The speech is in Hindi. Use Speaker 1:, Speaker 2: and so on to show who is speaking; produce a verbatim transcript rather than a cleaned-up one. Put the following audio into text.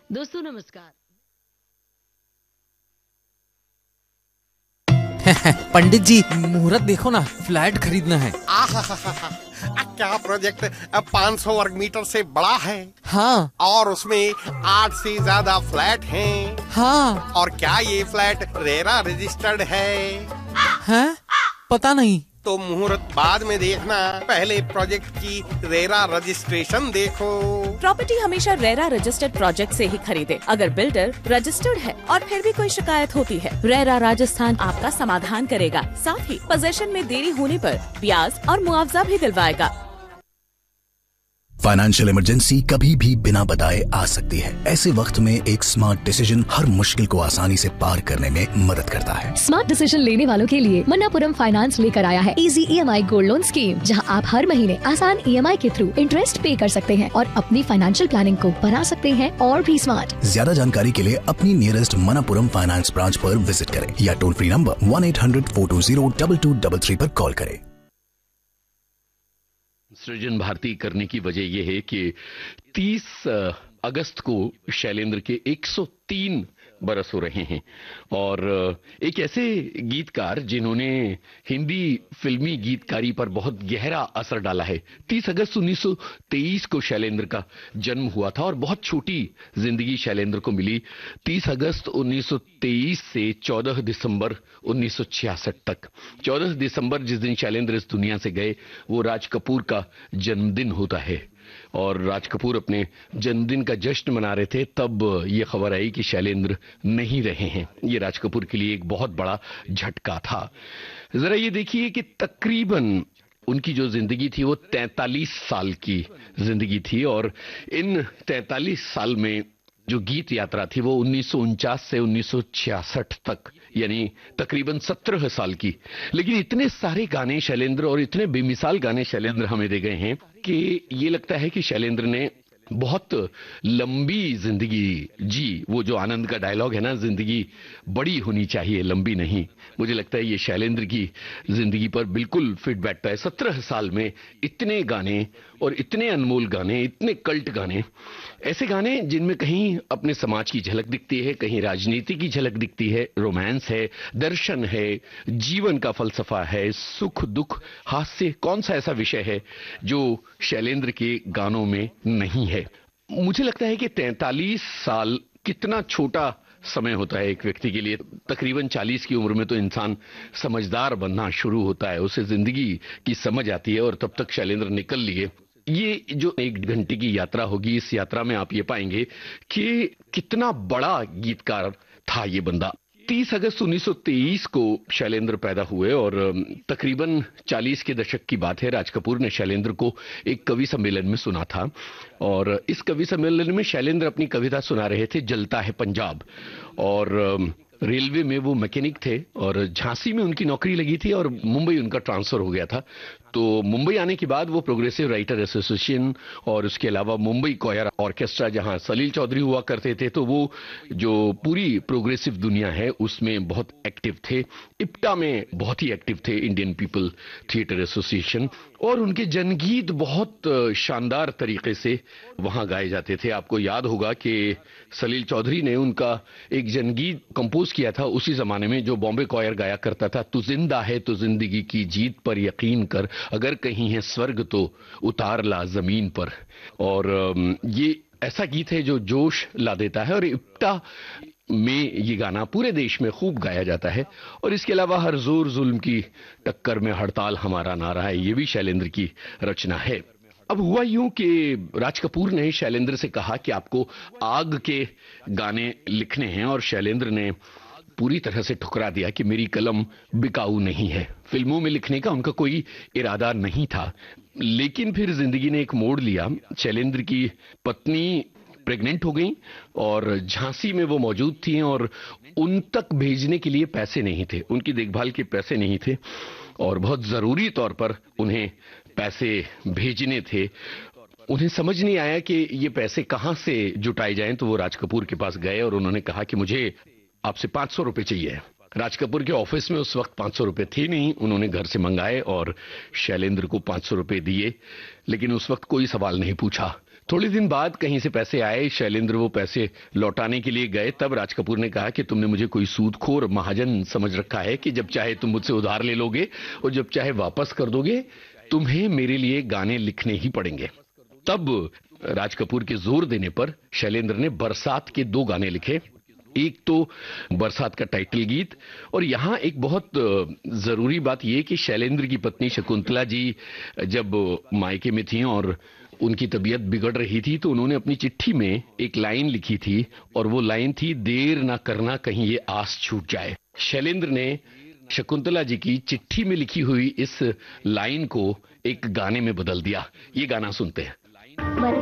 Speaker 1: दोस्तों नमस्कार।
Speaker 2: पंडित जी मुहूर्त देखो ना, फ्लैट खरीदना है।
Speaker 3: आहाहाहा, क्या प्रोजेक्ट पाँच सौ वर्ग मीटर से बड़ा है?
Speaker 2: हाँ।
Speaker 3: और उसमें आठ से ज्यादा फ्लैट हैं।
Speaker 2: हाँ।
Speaker 3: और क्या ये फ्लैट रेरा रजिस्टर्ड है?
Speaker 2: हैं? पता नहीं।
Speaker 3: तो मुहूर्त बाद में देखना, पहले प्रोजेक्ट की रेरा रजिस्ट्रेशन देखो।
Speaker 4: प्रॉपर्टी हमेशा रेरा रजिस्टर्ड प्रोजेक्ट से ही खरीदे। अगर बिल्डर रजिस्टर्ड है और फिर भी कोई शिकायत होती है, रेरा राजस्थान आपका समाधान करेगा। साथ ही पोजेशन में देरी होने पर ब्याज और मुआवजा भी दिलवाएगा।
Speaker 5: फाइनेंशियल इमरजेंसी कभी भी बिना बताए आ सकती है। ऐसे वक्त में एक स्मार्ट डिसीजन हर मुश्किल को आसानी से पार करने में मदद करता है।
Speaker 6: स्मार्ट डिसीजन लेने वालों के लिए मन्नापुरम फाइनेंस लेकर आया है easy EMI gold loan scheme, जहां आप हर महीने आसान ईएमआई के थ्रू इंटरेस्ट पे कर सकते हैं और अपनी फाइनेंशियल प्लानिंग को बना सकते हैं और भी स्मार्ट।
Speaker 5: ज्यादा जानकारी के लिए अपनी नियरेस्ट मन्नापुरम फाइनेंस ब्रांच पर विजिट करें या toll free number one eight hundred four to zero double two double three पर कॉल करें।
Speaker 7: सृजन भारती करने की वजह यह है कि तीस अगस्त को शैलेंद्र के एक सौ तीन बरस हो रहे हैं और एक ऐसे गीतकार जिन्होंने हिंदी फिल्मी गीतकारी पर बहुत गहरा असर डाला है। तीस अगस्त उन्नीस सौ तेईस को शैलेंद्र का जन्म हुआ था और बहुत छोटी जिंदगी शैलेंद्र को मिली। तीस अगस्त उन्नीस सौ तेईस से चौदह दिसंबर उन्नीस सौ छियासठ तक। चौदह दिसंबर जिस दिन शैलेंद्र इस दुनिया से गए, वो राज कपूर का जन्मदिन होता है और राज कपूर अपने जन्मदिन का जश्न मना रहे थे, तब ये खबर आई कि शैलेंद्र नहीं रहे हैं। ये राज कपूर के लिए एक बहुत बड़ा झटका था। जरा ये देखिए कि तकरीबन उनकी जो जिंदगी थी वो तैंतालीस साल की जिंदगी थी और इन तैंतालीस साल में जो गीत यात्रा थी वो उन्नीस सौ उनचास से उन्नीस सौ छियासठ तक, यानी तकरीबन सत्रह साल की। लेकिन इतने सारे गाने शैलेंद्र और इतने बेमिसाल गाने शैलेंद्र हमें दे गए हैं कि ये लगता है कि शैलेंद्र ने बहुत लंबी जिंदगी जी। वो जो आनंद का डायलॉग है ना, जिंदगी बड़ी होनी चाहिए लंबी नहीं, मुझे लगता है ये शैलेंद्र की जिंदगी पर बिल्कुल फिट बैठता है। सत्रह साल में इतने गाने और इतने अनमोल गाने, इतने कल्ट गाने, ऐसे गाने जिनमें कहीं अपने समाज की झलक दिखती है, कहीं राजनीति की झलक दिखती है, रोमांस है, दर्शन है, जीवन का फलसफा है, सुख दुख हास्य। कौन सा ऐसा विषय है जो शैलेंद्र के गानों में नहीं है? मुझे लगता है कि तैंतालीस साल कितना छोटा समय होता है एक व्यक्ति के लिए। तकरीबन चालीस की उम्र में तो इंसान समझदार बनना शुरू होता है, उसे जिंदगी की समझ आती है और तब तक शैलेंद्र निकल लिए। ये जो एक घंटे की यात्रा होगी, इस यात्रा में आप ये पाएंगे कि कितना बड़ा गीतकार था ये बंदा। तीस अगस्त उन्नीस सौ तेईस को शैलेंद्र पैदा हुए और तकरीबन चालीस के दशक की बात है। राज कपूर ने शैलेंद्र को एक कवि सम्मेलन में सुना था और इस कवि सम्मेलन में शैलेंद्र अपनी कविता सुना रहे थे, जलता है पंजाब। और रेलवे में वो मैकेनिक थे और झांसी में उनकी नौकरी लगी थी और मुंबई उनका ट्रांसफर हो गया था। तो मुंबई आने के बाद वो प्रोग्रेसिव राइटर एसोसिएशन और उसके अलावा मुंबई कोयर ऑर्केस्ट्रा, जहां सलील चौधरी हुआ करते थे, तो वो जो पूरी प्रोग्रेसिव दुनिया है उसमें बहुत एक्टिव थे। इप्टा में बहुत ही एक्टिव थे, इंडियन पीपल थिएटर एसोसिएशन, और उनके जनगीत बहुत शानदार तरीके से वहां गाए जाते थे। आपको याद होगा कि सलील चौधरी ने उनका एक जनगीत कंपोज किया था उसी जमाने में, जो बॉम्बे कोयर गाया करता था, तू जिंदा है तो जिंदगी की जीत पर यकीन कर, अगर कहीं है स्वर्ग तो उतार ला जमीन पर। और ये ऐसा गीत है जो जोश ला देता है और इप्टा में ये गाना पूरे देश में खूब गाया जाता है। और इसके अलावा हर जोर जुल्म की टक्कर में हड़ताल हमारा नारा है, ये भी शैलेंद्र की रचना है। अब हुआ यूं कि राज कपूर ने शैलेंद्र से कहा कि आपको आग के गाने लिखने हैं और शैलेंद्र ने पूरी तरह से ठुकरा दिया कि मेरी कलम बिकाऊ नहीं है। फिल्मों में लिखने का उनका कोई इरादा नहीं था। लेकिन फिर जिंदगी ने एक मोड़ लिया। शैलेंद्र की पत्नी प्रेग्नेंट हो गई और झांसी में वो मौजूद थी और उन तक भेजने के लिए पैसे नहीं थे, उनकी देखभाल के पैसे नहीं थे और बहुत जरूरी तौर पर उन्हें पैसे भेजने थे। उन्हें समझ नहीं आया कि ये पैसे कहां से जुटाए जाएं, तो वो राज कपूर के पास गए और उन्होंने कहा कि मुझे आपसे पांच सौ रुपए चाहिए। राज कपूर के ऑफिस में उस वक्त पांच सौ रुपए थे नहीं, उन्होंने घर से मंगाए और शैलेंद्र को पांच सौ रुपए दिए। लेकिन उस वक्त कोई सवाल नहीं पूछा, थोड़े दिन बाद कहीं से पैसे आए, शैलेंद्र वो पैसे लौटाने के लिए गए, तब राज कपूर ने कहा कि तुमने मुझे कोई सूदखोर महाजन समझ रखा है कि जब चाहे तुम मुझसे उधार ले लोगे और जब चाहे वापस कर दोगे, तुम्हें मेरे लिए गाने लिखने ही पड़ेंगे। तब राज कपूर के जोर देने पर शैलेंद्र ने बरसात के दो गाने लिखे, एक तो बरसात का टाइटल गीत, और यहां एक बहुत जरूरी बात यह कि शैलेंद्र की पत्नी शकुंतला जी जब मायके में थीं और उनकी तबीयत बिगड़ रही थी तो उन्होंने अपनी चिट्ठी में एक लाइन लिखी थी, और वो लाइन थी, देर ना करना कहीं ये आस छूट जाए। शैलेंद्र ने शकुंतला जी की चिट्ठी में लिखी हुई इस लाइन को एक गाने में बदल दिया। ये गाना सुनते हैं।